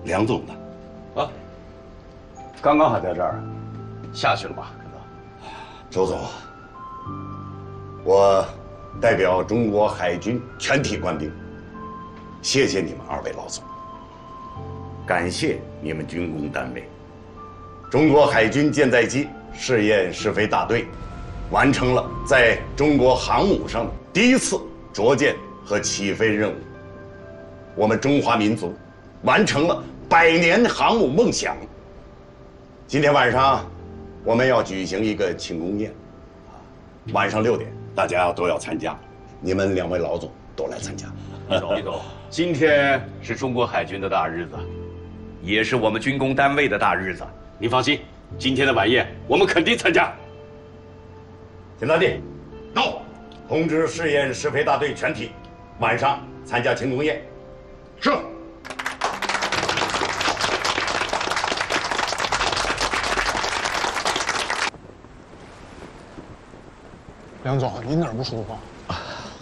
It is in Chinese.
梁总呢？ 啊，刚刚还在这儿，下去了吧，哥哥？ 周总，我代表中国海军全体官兵，谢谢你们二位老总，感谢你们军工单位。中国海军舰载机试验试飞大队完成了在中国航母上的第一次着舰和起飞任务，我们中华民族完成了100年航母梦想。今天晚上我们要举行一个庆功宴，晚上6点大家都要参加，你们2位老总都来参加。 李总，今天是中国海军的大日子，也是我们军工单位的大日子。您放心，今天的晚宴我们肯定参加。 田大帝，到，通知试验试飞大队全体，晚上参加庆功宴。是。 梁总，你哪儿不舒服？